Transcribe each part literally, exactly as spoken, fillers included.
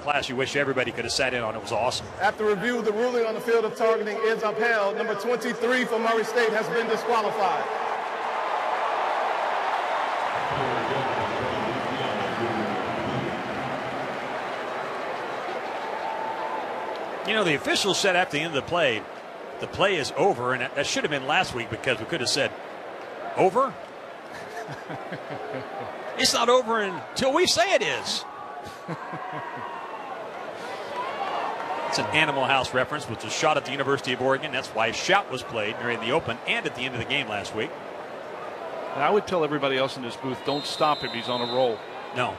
class you wish everybody could have sat in on. It was awesome. After review, the ruling on the field of targeting is upheld. Number twenty-three for Murray State has been disqualified. You know, the officials said at the end of the play, the play is over, and that should have been last week because we could have said, over? It's not over until we say it is. It's an Animal House reference, which was shot at the University of Oregon. That's why Shout was played during the Open and at the end of the game last week. And I would tell everybody else in this booth, don't stop him. He's on a roll. No.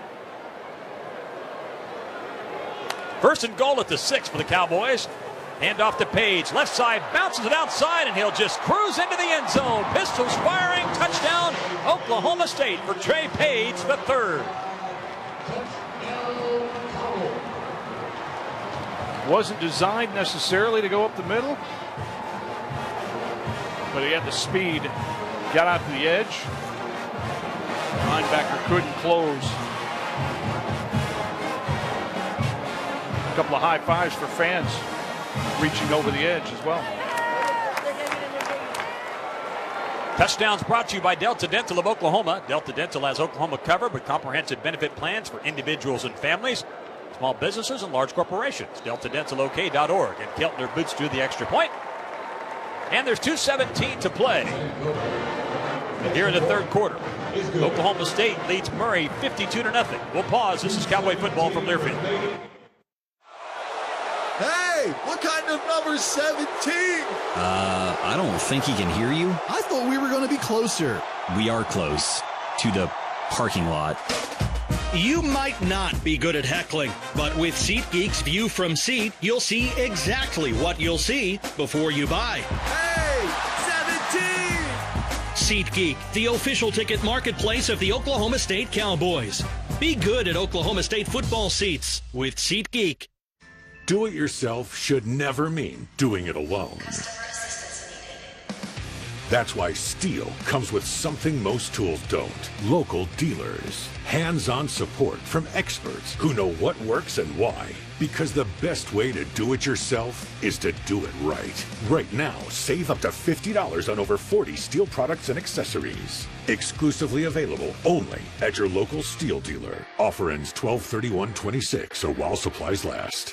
First and goal at the six for the Cowboys. Hand off to Page. Left side, bounces it outside, and he'll just cruise into the end zone. Pistols firing. Touchdown, Oklahoma State for Trey Page, the third. Wasn't designed necessarily to go up the middle, but he had the speed. Got out to the edge. Linebacker couldn't close. A couple of high fives for fans reaching over the edge as well. Touchdowns brought to you by Delta Dental of Oklahoma. Delta Dental has Oklahoma covered with comprehensive benefit plans for individuals and families, small businesses, and large corporations. Delta Dental O K dot org. And Keltner boots to the extra point. And there's two seventeen to play here in the third quarter. Oklahoma State leads Murray fifty-two to nothing. We'll pause. This is Cowboy football from Learfield. Hey, what kind of number seventeen? Uh, I don't think he can hear you. I thought we were going to be closer. We are close to the parking lot. You might not be good at heckling, but with SeatGeek's View from Seat, you'll see exactly what you'll see before you buy. Hey, seventeen! SeatGeek, the official ticket marketplace of the Oklahoma State Cowboys. Be good at Oklahoma State football seats with SeatGeek. Do-it-yourself should never mean doing it alone. That's why Steel comes with something most tools don't. Local dealers. Hands-on support from experts who know what works and why. Because the best way to do it yourself is to do it right. Right now, save up to fifty dollars on over forty Steel products and accessories. Exclusively available only at your local Steel dealer. Offer ends twelve thirty-one twenty-six or while supplies last.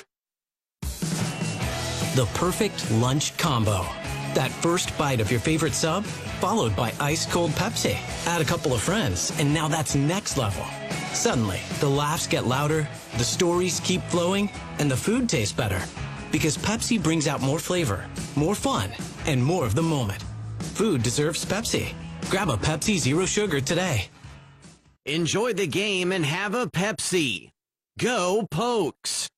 The perfect lunch combo. That first bite of your favorite sub, followed by ice-cold Pepsi. Add a couple of friends, and now that's next level. Suddenly, the laughs get louder, the stories keep flowing, and the food tastes better. Because Pepsi brings out more flavor, more fun, and more of the moment. Food deserves Pepsi. Grab a Pepsi Zero Sugar today. Enjoy the game and have a Pepsi. Go Pokes!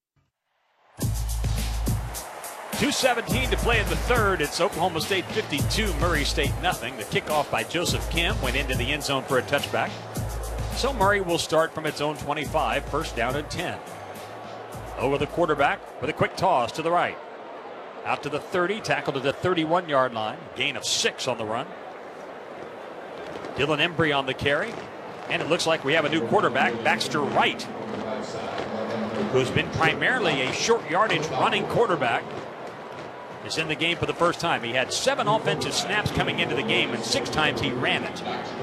two seventeen to play in the third. It's Oklahoma State fifty-two, Murray State nothing. The kickoff by Joseph Kim went into the end zone for a touchback. So Murray will start from its own twenty-five, first down and ten. Over the quarterback with a quick toss to the right. Out to the thirty, tackled at the thirty-one-yard line. Gain of six on the run. Dylan Embry on the carry. And it looks like we have a new quarterback, Baxter Wright, who's been primarily a short yardage running quarterback. Is in the game for the first time. He had seven offensive snaps coming into the game, and six times he ran it.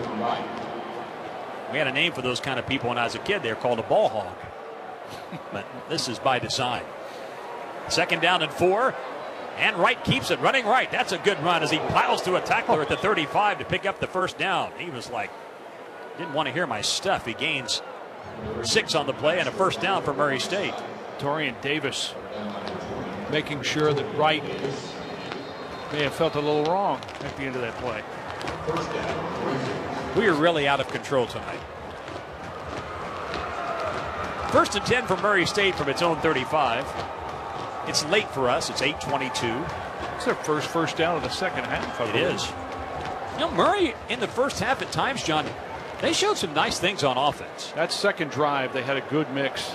We had a name for those kind of people when I was a kid. They were called a ball hog. But this is by design. Second down and four. And Wright keeps it running right. That's a good run as he plows to a tackler at the thirty-five to pick up the first down. He was like, didn't want to hear my stuff. He gains six on the play and a first down for Murray State. Torian Davis making sure that Wright may have felt a little wrong at the end of that play. We are really out of control tonight. First and ten for Murray State from its own thirty-five. It's late for us. It's eight twenty-two. It's their first first down of the second half. It is. You know, Murray in the first half at times, John, they showed some nice things on offense. That second drive, they had a good mix.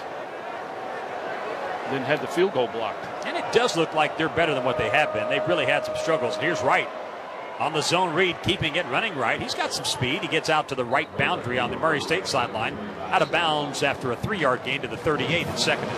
Then had the field goal blocked. And it does look like they're better than what they have been. They've really had some struggles. Here's Wright on the zone read, keeping it running right. He's got some speed. He gets out to the right boundary on the Murray State sideline. Out of bounds after a three-yard gain to the thirty-eight and second and